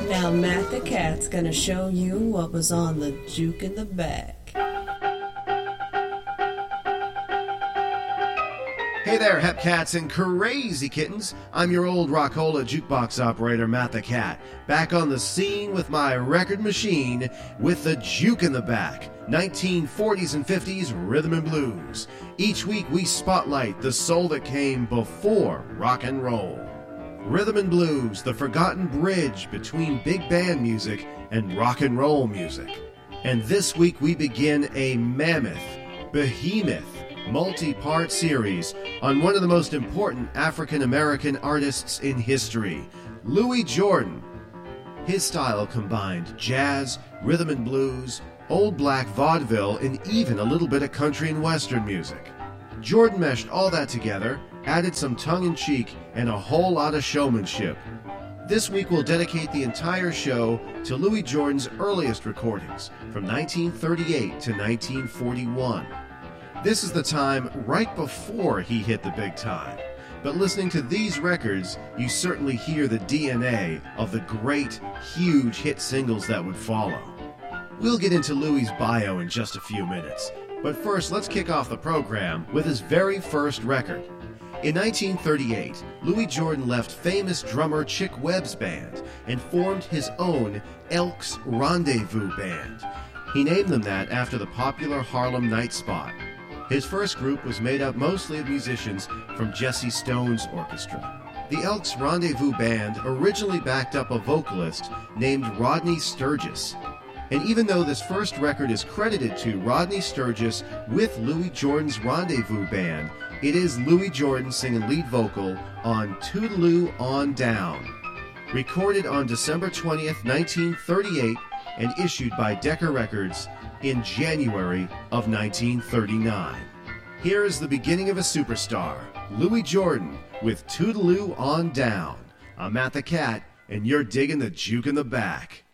Now Matt the Cat's gonna show you what was on the juke in the back. Hey there, Hepcats and crazy kittens. I'm your old Rockola jukebox operator, Matt the Cat, back on the scene with my record machine with the juke in the back. 1940s and 50s rhythm and blues. Each week we spotlight the soul that came before rock and roll. Rhythm and blues, the forgotten bridge between big band music and rock and roll music. And this week we begin a mammoth, behemoth, multi-part series on one of the most important African-American artists in history, Louis Jordan. His style combined jazz, rhythm and blues, old black vaudeville, and even a little bit of country and western music. Jordan meshed all that together, added some tongue-in-cheek, and a whole lot of showmanship. This week we'll dedicate the entire show to Louis Jordan's earliest recordings, from 1938 to 1941. This is the time right before he hit the big time. But listening to these records, you certainly hear the DNA of the great, huge hit singles that would follow. We'll get into Louis' bio in just a few minutes. But first, let's kick off the program with his very first record. In 1938, Louis Jordan left famous drummer Chick Webb's band and formed his own Elks Rendezvous Band. He named them that after the popular Harlem Night Spot. His first group was made up mostly of musicians from Jesse Stone's orchestra. The Elks Rendezvous Band originally backed up a vocalist named Rodney Sturgis. And even though this first record is credited to Rodney Sturgis with Louis Jordan's Rendezvous Band, it is Louis Jordan singing lead vocal on Toodaloo On Down. Recorded on December 20th, 1938, and issued by Decca Records in January of 1939. Here is the beginning of a superstar, Louis Jordan with Toodaloo On Down. I'm Matt the Cat, and you're digging the juke in the back.